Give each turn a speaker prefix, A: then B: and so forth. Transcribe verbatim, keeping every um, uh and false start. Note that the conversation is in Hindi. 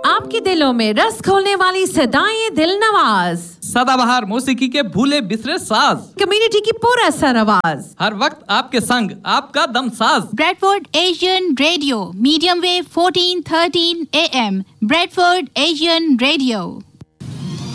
A: आपके दिलों में रस खोलने वाली सदाएं दिल नवाज,
B: सदाबहार मौसीकी के भूले बिसरे साज,
A: कम्युनिटी की पूरा सरआवाज,
B: हर वक्त आपके संग आपका दम साज।
C: Bradford Asian radio, medium wave fourteen thirteen A M, Bradford Asian radio.